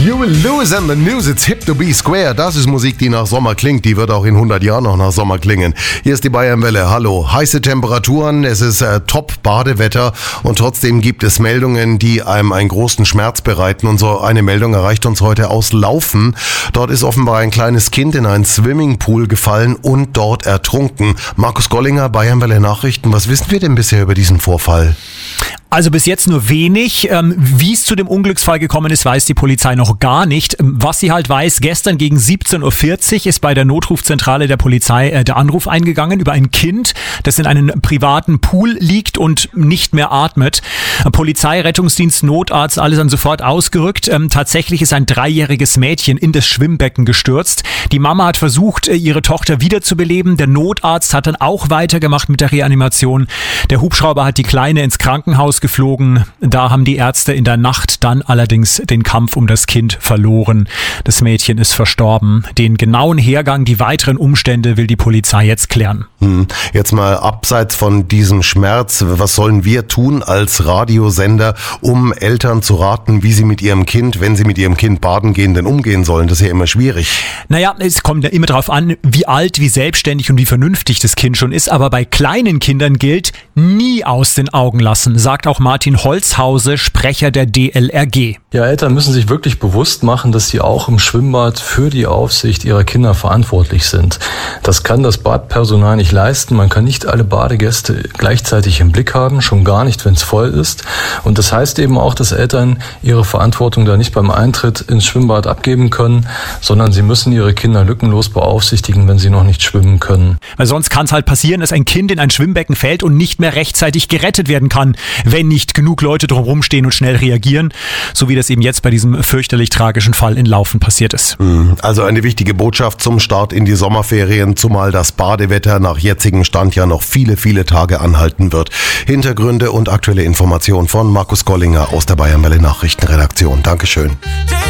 You will lose in the news, it's hip to be square. Das ist Musik, die nach Sommer klingt. Die wird auch in 100 Jahren noch nach Sommer klingen. Hier ist die Bayernwelle. Hallo. Heiße Temperaturen, es ist Top-Badewetter und trotzdem gibt es Meldungen, die einem einen großen Schmerz bereiten. Und so eine Meldung erreicht uns heute aus Laufen. Dort ist offenbar ein kleines Kind in einen Swimmingpool gefallen und dort ertrunken. Markus Gollinger, Bayernwelle Nachrichten. Was wissen wir denn bisher über diesen Vorfall? Also bis jetzt nur wenig. Wie es zu dem Unglücksfall gekommen ist, weiß die Polizei noch gar nicht. Was sie halt weiß, gestern gegen 17.40 Uhr ist bei der Notrufzentrale der Polizei der Anruf eingegangen über ein Kind, das in einem privaten Pool liegt und nicht mehr atmet. Polizei, Rettungsdienst, Notarzt, alle sind sofort ausgerückt. Tatsächlich ist ein 3-jähriges Mädchen in das Schwimmbecken gestürzt. Die Mama hat versucht, ihre Tochter wiederzubeleben. Der Notarzt hat dann auch weitergemacht mit der Reanimation. Der Hubschrauber hat die Kleine ins Krankenhaus geflogen. Da haben die Ärzte in der Nacht dann allerdings den Kampf um das Kind verloren. Das Mädchen ist verstorben. Den genauen Hergang, die weiteren Umstände will die Polizei jetzt klären. Jetzt mal abseits von diesem Schmerz, was sollen wir tun als Radiosender, um Eltern zu raten, wie sie mit ihrem Kind, wenn sie mit ihrem Kind baden gehen, denn umgehen sollen? Das ist ja immer schwierig. Naja, es kommt ja immer darauf an, wie alt, wie selbstständig und wie vernünftig das Kind schon ist. Aber bei kleinen Kindern gilt, nie aus den Augen lassen, sagt auch Martin Holzhause, Sprecher der DLRG. Ja, Eltern müssen sich wirklich bewusst machen, dass sie auch im Schwimmbad für die Aufsicht ihrer Kinder verantwortlich sind. Das kann das Badpersonal nicht leisten. Man kann nicht alle Badegäste gleichzeitig im Blick haben, schon gar nicht, wenn es voll ist. Und das heißt eben auch, dass Eltern ihre Verantwortung da nicht beim Eintritt ins Schwimmbad abgeben können, sondern sie müssen ihre Kinder lückenlos beaufsichtigen, wenn sie noch nicht schwimmen können. Weil sonst kann es halt passieren, dass ein Kind in ein Schwimmbecken fällt und nicht mehr rechtzeitig gerettet werden kann, wenn nicht genug Leute drumherum stehen und schnell reagieren, so wie das eben jetzt bei diesem fürchterlich tragischen Fall in Laufen passiert ist. Also eine wichtige Botschaft zum Start in die Sommerferien, zumal das Badewetter nach jetzigem Stand ja noch viele, viele Tage anhalten wird. Hintergründe und aktuelle Informationen von Markus Gollinger aus der Bayernwelle Nachrichtenredaktion. Dankeschön.